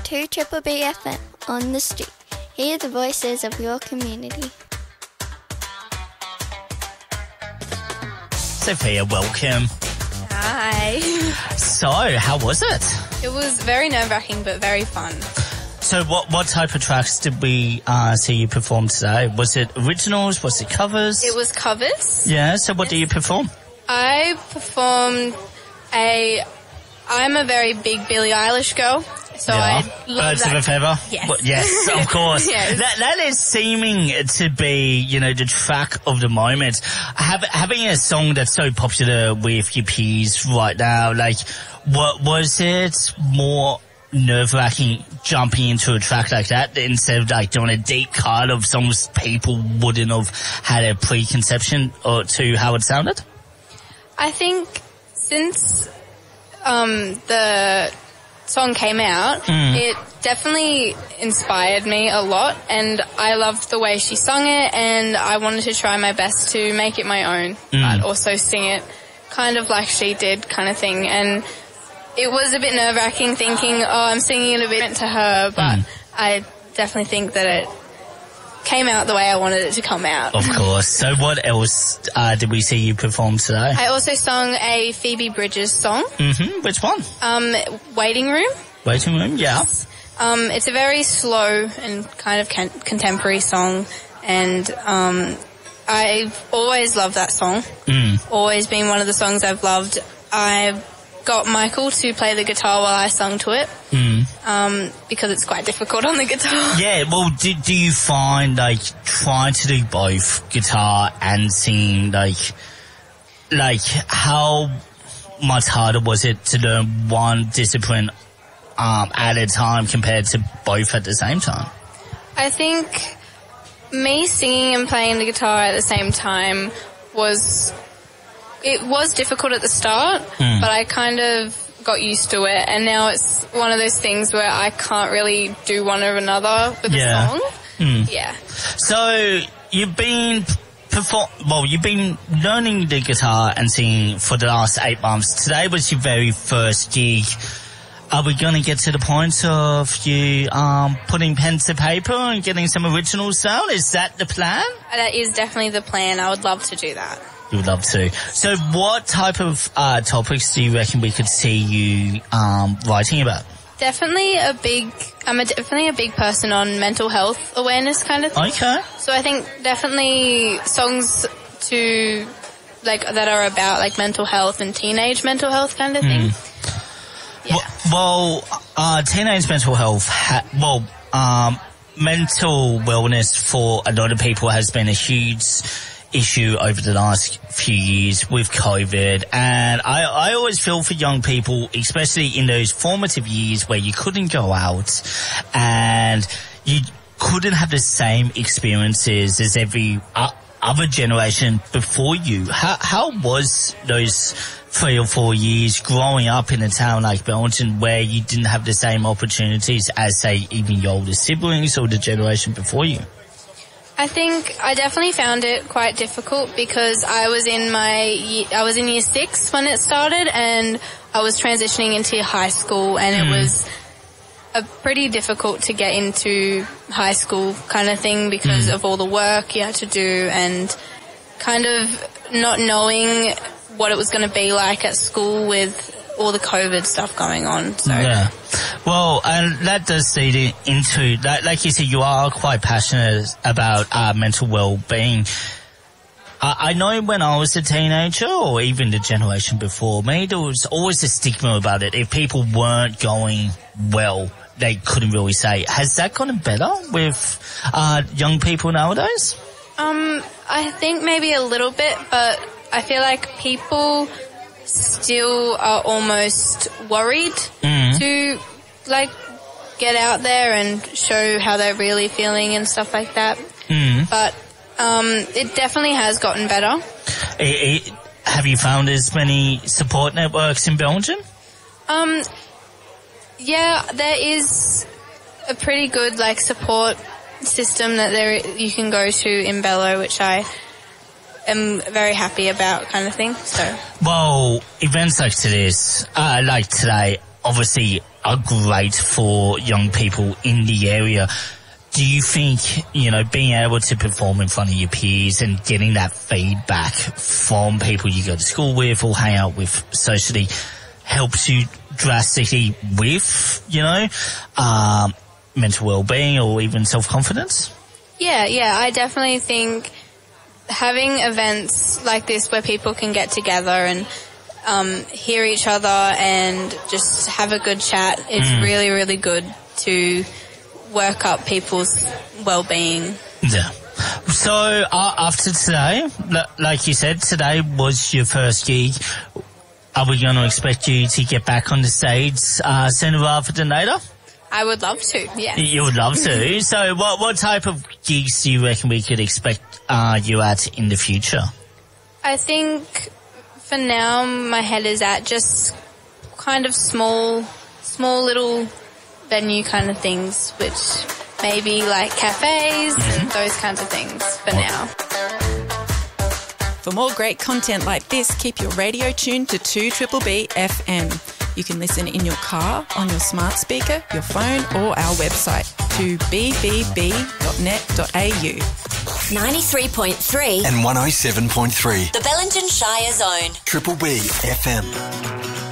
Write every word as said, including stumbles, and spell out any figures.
to Triple B F M on the street. Hear the voices of your community. Sophia, welcome. Hi. So, how was it? It was very nerve-wracking but very fun. So what what type of tracks did we uh, see you perform today? Was it originals? Was it covers? It was covers. Yeah, so what do you perform? I performed a... I'm a very big Billie Eilish girl, so yeah. I love Birds that. of a Feather? Yes. Well, yes, of course. Yes. That, that is seeming to be, you know, the track of the moment. Have, having a song that's so popular with your peers right now, like, what was it more nerve-wracking jumping into a track like that instead of like doing a deep cut of songs people wouldn't have had a preconception or to how it sounded? I think since um, the song came out, mm. it definitely inspired me a lot, and I loved the way she sung it, and I wanted to try my best to make it my own, mm. but also sing it kind of like she did, kind of thing. And it was a bit nerve-wracking thinking, oh, I'm singing it a bit to her, but mm. I definitely think that it came out the way I wanted it to come out. Of course. So what else uh, did we see you perform today? I also sung a Phoebe Bridgers song. Mm-hmm. Which one? Um, Waiting Room. Waiting Room, yeah. Um, it's a very slow and kind of con- contemporary song, and um, I've always loved that song. Mm. Always been one of the songs I've loved. I've got Michael to play the guitar while I sung to it, mm. um, because it's quite difficult on the guitar. Yeah, well, do, do you find, like, trying to do both guitar and singing, like, like, how much harder was it to learn one discipline um, at a time compared to both at the same time? I think me singing and playing the guitar at the same time was... It was difficult at the start, mm. but I kind of got used to it, and now it's one of those things where I can't really do one or another with yeah. a song. Mm. Yeah. So you've been perform well, you've been learning the guitar and singing for the last eight months. Today was your very first gig. Are we going to get to the point of you um, putting pen to paper and getting some original sound? Is that the plan? That is definitely the plan. I would love to do that. You would love to. So what type of uh, topics do you reckon we could see you um, writing about? Definitely a big, I'm a, definitely a big person on mental health awareness kind of thing. Okay. So I think definitely songs to, like, that are about, like, mental health and teenage mental health kind of thing. Mm. Yeah. Well, well uh, teenage mental health, ha- well, um, mental wellness for a lot of people has been a huge issue over the last few years with COVID, and I, I always feel for young people, especially in those formative years where you couldn't go out and you couldn't have the same experiences as every uh, other generation before you. How, how was those three or four years growing up in a town like Belton where you didn't have the same opportunities as, say, even your older siblings or the generation before you? I think I definitely found it quite difficult because I was in my I was in year six when it started, and I was transitioning into high school, and mm. it was a pretty difficult to get into high school kind of thing because mm. of all the work you had to do and kind of not knowing what it was going to be like at school with all the COVID stuff going on. So. Yeah. Well, and that does lead into, that, like you said, you are quite passionate about uh, mental well-being. Uh, I know when I was a teenager, or even the generation before me, there was always a stigma about it. If people weren't going well, they couldn't really say. Has that gotten better with uh, young people nowadays? Um, I think maybe a little bit, but I feel like people still are almost worried mm. to, like, get out there and show how they're really feeling and stuff like that. Mm. But um, it definitely has gotten better. It, it, have you found as many support networks in Belgium? Um, yeah, there is a pretty good, like, support system that there you can go to in Bello, which I am very happy about, kind of thing. So, well, events like this, uh, like today, obviously are great for young people in the area. Do you think, you know, being able to perform in front of your peers and getting that feedback from people you go to school with or hang out with socially helps you drastically with, you know, um, mental well-being or even self-confidence? Yeah, yeah, I definitely think having events like this where people can get together and um, hear each other and just have a good chat is mm. really, really good to work up people's well-being. Yeah. So uh, after today, like you said, today was your first gig. Are we going to expect you to get back on the stage uh, sooner rather than later? I would love to, yeah. You would love to. So what what type of gigs do you reckon we could expect uh, you at in the future? I think for now my head is at just kind of small, small little venue kind of things, which maybe like cafes mm-hmm. and those kinds of things for now. For more great content like this, keep your radio tuned to two B B F M. You can listen in your car, on your smart speaker, your phone or our website, two b b b dot net dot a u. ninety-three point three and one oh seven point three. The Bellingen Shire Zone. Triple B F M.